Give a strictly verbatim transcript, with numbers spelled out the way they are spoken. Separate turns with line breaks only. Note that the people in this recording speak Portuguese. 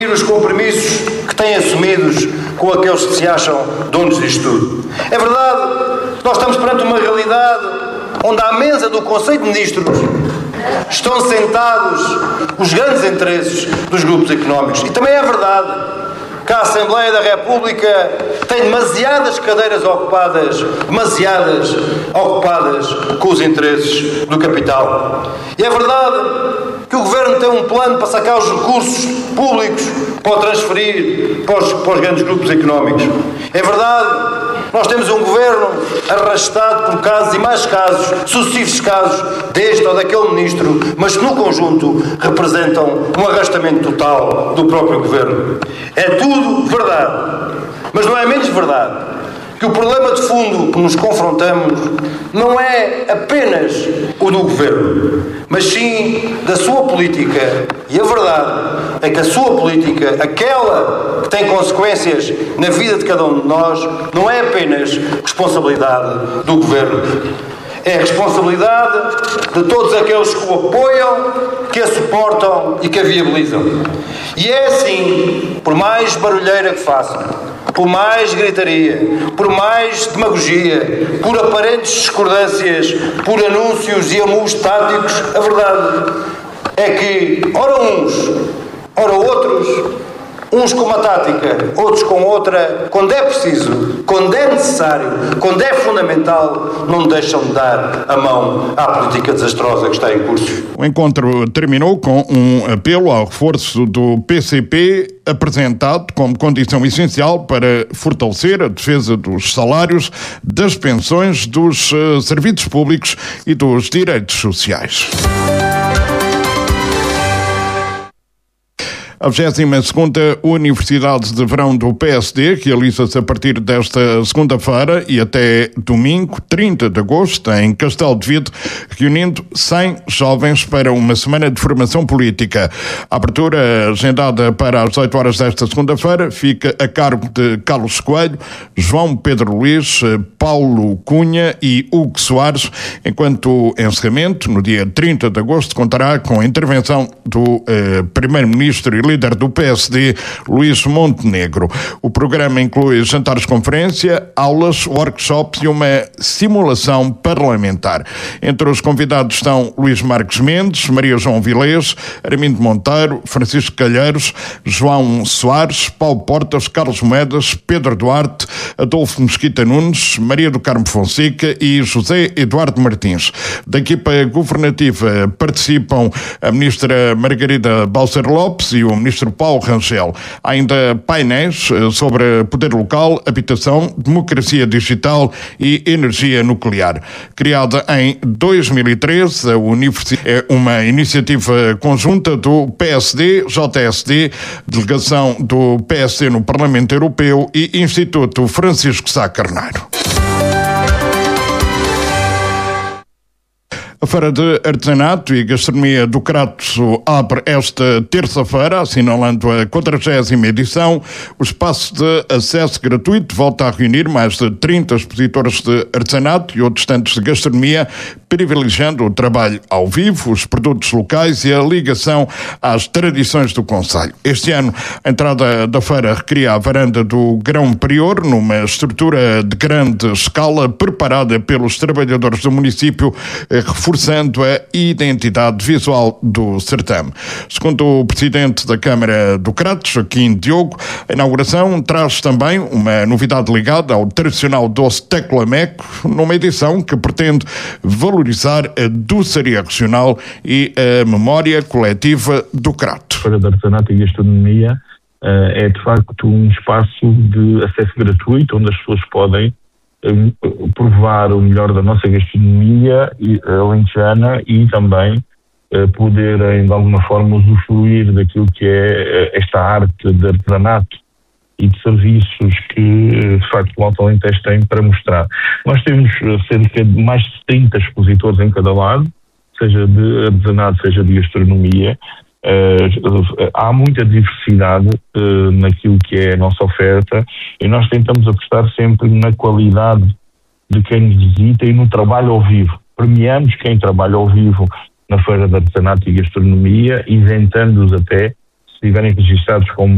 os compromissos que têm assumidos com aqueles que se acham donos disto tudo. É verdade, nós estamos perante uma realidade onde à mesa do Conselho de Ministros estão sentados os grandes interesses dos grupos económicos. E também é verdade que a Assembleia da República tem demasiadas cadeiras ocupadas, demasiadas ocupadas com os interesses do capital. E é verdade que o Governo tem um plano para sacar os recursos públicos para o transferir para os, para os grandes grupos económicos. É verdade, nós temos um Governo arrastado por casos e mais casos, sucessivos casos, deste ou daquele Ministro, mas que no conjunto representam um arrastamento total do próprio Governo. É tudo verdade, mas não é menos verdade que o problema de fundo que nos confrontamos não é apenas o do Governo, mas sim da sua política. E a verdade é que a sua política, aquela que tem consequências na vida de cada um de nós, não é apenas responsabilidade do Governo. É a responsabilidade de todos aqueles que o apoiam, que a suportam e que a viabilizam. E é assim, por mais barulheira que façam, por mais gritaria, por mais demagogia, por aparentes discordâncias, por anúncios e amuos táticos, a verdade é que, ora uns, ora outros, uns com uma tática, outros com outra, quando é preciso, quando é necessário, quando é fundamental, não deixam de dar a mão à política desastrosa que está em curso.
O encontro terminou com um apelo ao reforço do P C P, apresentado como condição essencial para fortalecer a defesa dos salários, das pensões, dos uh, serviços públicos e dos direitos sociais. A vigésima segunda Universidade de Verão do P S D realiza-se a partir desta segunda-feira e até domingo, trinta de agosto, em Castelo de Vide, reunindo cem jovens para uma semana de formação política. A abertura, agendada para as dezoito horas desta segunda-feira, fica a cargo de Carlos Coelho, João Pedro Luís, Paulo Cunha e Hugo Soares, enquanto o encerramento, no dia trinta de agosto, contará com a intervenção do eh, Primeiro-Ministro e líder do P S D, Luís Montenegro. O programa inclui jantares-conferência, aulas, workshops e uma simulação parlamentar. Entre os convidados estão Luís Marques Mendes, Maria João Vilés, Armindo Monteiro, Francisco Calheiros, João Soares, Paulo Portas, Carlos Moedas, Pedro Duarte, Adolfo Mesquita Nunes, Maria do Carmo Fonseca e José Eduardo Martins. Da equipa governativa participam a ministra Margarida Balcer Lopes e o ministro Paulo Rangel. Há ainda painéis sobre poder local, habitação, democracia digital e energia nuclear. Criada em dois mil e treze, a Universidade é uma iniciativa conjunta do P S D, J S D, delegação do P S D no Parlamento Europeu e Instituto Francisco Sá Carneiro. A Feira de Artesanato e Gastronomia do Crato abre esta terça-feira, assinalando a quadragésima edição. O espaço de acesso gratuito volta a reunir mais de trinta expositores de artesanato e outros tantos de gastronomia, privilegiando o trabalho ao vivo, os produtos locais e a ligação às tradições do concelho. Este ano, a entrada da feira recria a varanda do Grão Prior, numa estrutura de grande escala preparada pelos trabalhadores do município, reforçando a identidade visual do certame. Segundo o presidente da Câmara do Crato, Joaquim Diogo, a inauguração traz também uma novidade ligada ao tradicional doce teclameco, numa edição que pretende valorizar a doçaria regional e a memória coletiva do Crato.
A Feira de Artesanato e Gastronomia uh, é de facto um espaço de acesso gratuito onde as pessoas podem provar o melhor da nossa gastronomia alentejana e também uh, poderem de alguma forma usufruir daquilo que é uh, esta arte de artesanato e de serviços que de facto o Alto Alentejo tem para mostrar. Nós temos uh, cerca de mais de trinta expositores em cada lado, seja de artesanato, seja de gastronomia. Uh, há muita diversidade uh, naquilo que é a nossa oferta e nós tentamos apostar sempre na qualidade de quem nos visita e no trabalho ao vivo. Premiamos quem trabalha ao vivo na Feira de Artesanato e Gastronomia, isentando-os até, se estiverem registrados como